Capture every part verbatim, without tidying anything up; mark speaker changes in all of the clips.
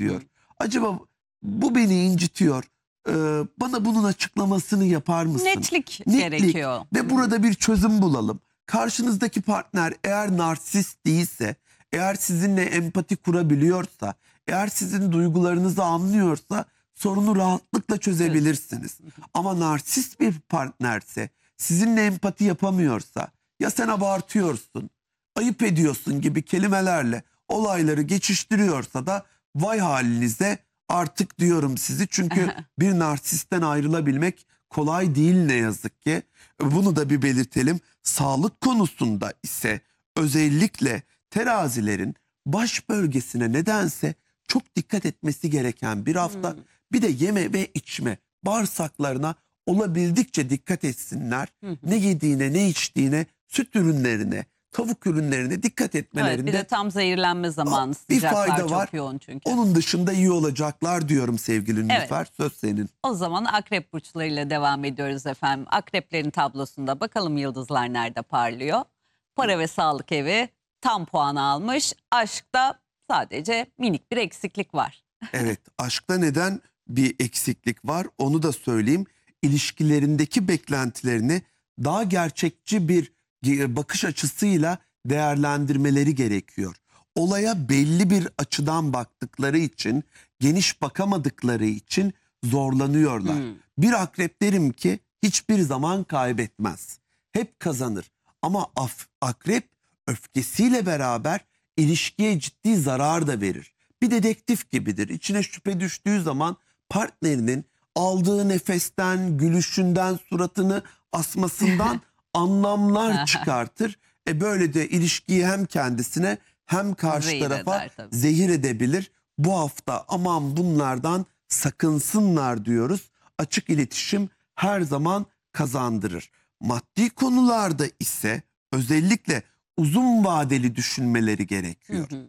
Speaker 1: diyor. Acaba bu beni incitiyor. Ee, bana bunun açıklamasını yapar mısın?
Speaker 2: Netlik, Netlik gerekiyor.
Speaker 1: Ve burada bir çözüm bulalım. Karşınızdaki partner eğer narsist değilse, eğer sizinle empati kurabiliyorsa, eğer sizin duygularınızı anlıyorsa sorunu rahatlıkla çözebilirsiniz. Ama narsist bir partnerse, sizinle empati yapamıyorsa, ya sen abartıyorsun, ayıp ediyorsun gibi kelimelerle olayları geçiştiriyorsa da vay halinize artık diyorum sizi. Çünkü bir narsistten ayrılabilmek kolay değil ne yazık ki. Bunu da bir belirtelim. Sağlık konusunda ise özellikle terazilerin baş bölgesine nedense çok dikkat etmesi gereken bir hafta. Hmm. Bir de yeme ve içme, bağırsaklarına olabildikçe dikkat etsinler. Hmm. Ne yediğine, ne içtiğine, süt ürünlerine, tavuk ürünlerine dikkat etmelerinde. Evet,
Speaker 2: bir de tam zehirlenme zamanı, sıcaklar bir fayda var. Çok yoğun çünkü.
Speaker 1: Onun dışında iyi olacaklar diyorum sevgili Nilüfer. Evet. Söz senin.
Speaker 2: O zaman akrep burçlarıyla devam ediyoruz efendim. Akreplerin tablosunda bakalım yıldızlar nerede parlıyor. Para ve sağlık evi tam puan almış. Aşkta sadece minik bir eksiklik var.
Speaker 1: Evet, aşkta neden bir eksiklik var onu da söyleyeyim. İlişkilerindeki beklentilerini daha gerçekçi bir bakış açısıyla değerlendirmeleri gerekiyor. Olaya belli bir açıdan baktıkları için, geniş bakamadıkları için zorlanıyorlar. Hmm. Bir akrep derim ki hiçbir zaman kaybetmez. Hep kazanır. Ama akrep öfkesiyle beraber ilişkiye ciddi zarar da verir. Bir dedektif gibidir. İçine şüphe düştüğü zaman partnerinin aldığı nefesten, gülüşünden, suratını asmasından anlamlar çıkartır. E böyle de ilişkiyi hem kendisine hem karşı zehir tarafa eder, zehir edebilir. Bu hafta aman bunlardan sakınsınlar diyoruz. Açık iletişim her zaman kazandırır. Maddi konularda ise özellikle uzun vadeli düşünmeleri gerekiyor. Hı hı.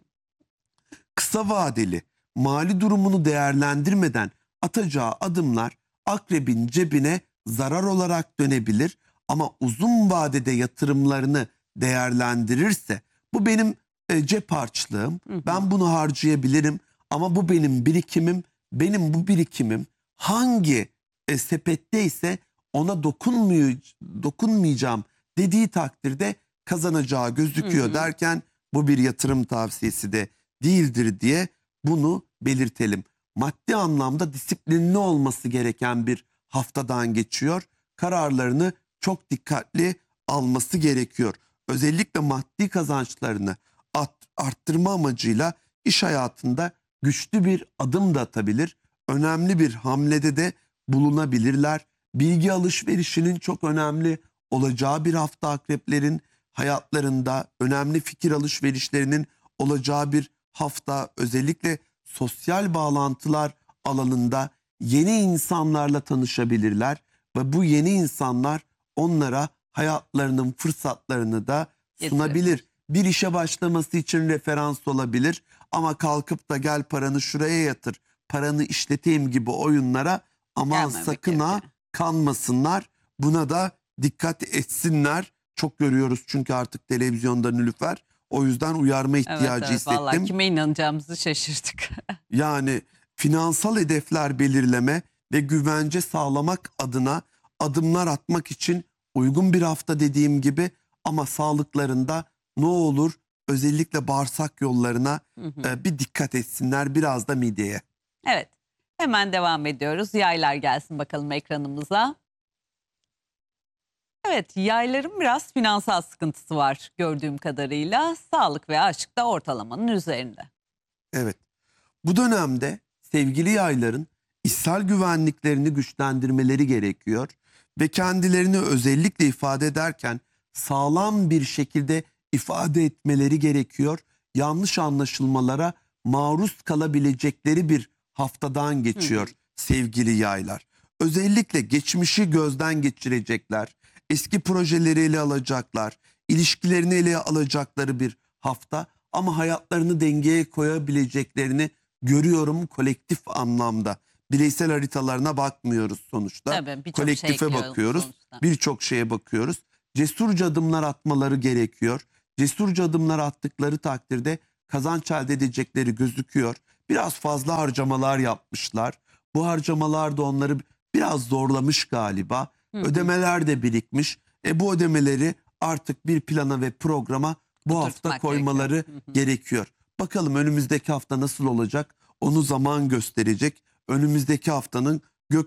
Speaker 1: Kısa vadeli mali durumunu değerlendirmeden atacağı adımlar akrebin cebine zarar olarak dönebilir. Ama uzun vadede yatırımlarını değerlendirirse bu benim e, cep harçlığım, hı hı. ben bunu harcayabilirim ama bu benim birikimim, benim bu birikimim hangi e, sepetteyse ona dokunmay dokunmayacağım dediği takdirde kazanacağı gözüküyor, hı hı. derken bu bir yatırım tavsiyesi de değildir diye bunu belirtelim. Maddi anlamda disiplinli olması gereken bir haftadan geçiyor. Kararlarını çok dikkatli alması gerekiyor. Özellikle maddi kazançlarını arttırma amacıyla iş hayatında güçlü bir adım da atabilir. Önemli bir hamlede de bulunabilirler. Bilgi alışverişinin çok önemli olacağı bir hafta akreplerin hayatlarında, önemli fikir alışverişlerinin olacağı bir hafta, özellikle sosyal bağlantılar alanında yeni insanlarla tanışabilirler ve bu yeni insanlar onlara hayatlarının fırsatlarını da sunabilir. Bir işe başlaması için referans olabilir ama kalkıp da gel paranı şuraya yatır, paranı işleteyim gibi oyunlara aman sakın ha kanmasınlar. Buna da dikkat etsinler. Çok görüyoruz çünkü artık televizyonda Nilüfer. O yüzden uyarma ihtiyacı evet, evet, hissettim.
Speaker 2: Vallahi kime inanacağımızı şaşırdık.
Speaker 1: Yani finansal hedefler belirleme ve güvence sağlamak adına adımlar atmak için uygun bir hafta dediğim gibi, ama sağlıklarında ne olur özellikle bağırsak yollarına hı hı. E, bir dikkat etsinler, biraz da mideye.
Speaker 2: Evet, hemen devam ediyoruz. Yaylar gelsin bakalım ekranımıza. Evet, yayların biraz finansal sıkıntısı var gördüğüm kadarıyla. Sağlık ve aşk da ortalamanın üzerinde.
Speaker 1: Evet, bu dönemde sevgili yayların içsel güvenliklerini güçlendirmeleri gerekiyor. Ve kendilerini özellikle ifade ederken sağlam bir şekilde ifade etmeleri gerekiyor. Yanlış anlaşılmalara maruz kalabilecekleri bir haftadan geçiyor hı. sevgili yaylar. Özellikle geçmişi gözden geçirecekler. Eski projeleri ele alacaklar. İlişkilerini ele alacakları bir hafta. Ama hayatlarını dengeye koyabileceklerini görüyorum kolektif anlamda. Bireysel haritalarına bakmıyoruz sonuçta. Tabii, kolektife şey bakıyoruz. Birçok şeye bakıyoruz. Cesurca adımlar atmaları gerekiyor. Cesurca adımlar attıkları takdirde kazanç elde edecekleri gözüküyor. biraz fazla harcamalar yapmışlar. Bu harcamalar da onları biraz zorlamış galiba.
Speaker 2: Hı hı.
Speaker 1: Ödemeler de birikmiş. E bu ödemeleri artık bir plana ve programa bu hafta
Speaker 2: Oturtmak
Speaker 1: koymaları
Speaker 2: gerekiyor. Hı hı.
Speaker 1: gerekiyor. Bakalım önümüzdeki hafta nasıl olacak? Onu zaman gösterecek. Önümüzdeki haftanın